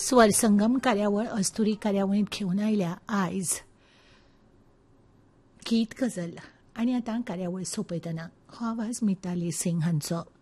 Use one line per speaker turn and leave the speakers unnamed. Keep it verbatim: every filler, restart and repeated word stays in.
स्वरसंगम कार्यावळ अस्तुरी कार्यावळींत घेवन आयल्या आयज गीत गजल. आनी आतां कार्यावळ सोंपयतना हो आवाज मिताली सिंग हांचो.